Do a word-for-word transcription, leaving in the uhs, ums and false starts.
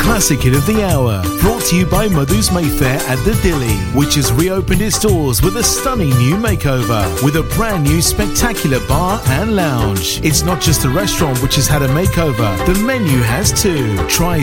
classic hit of the hour, brought to you by Madhu's Mayfair at the Dilly, which has reopened its doors with a stunning new makeover, with a brand new spectacular bar and lounge. It's not just the restaurant which has had a makeover, the menu has too. Try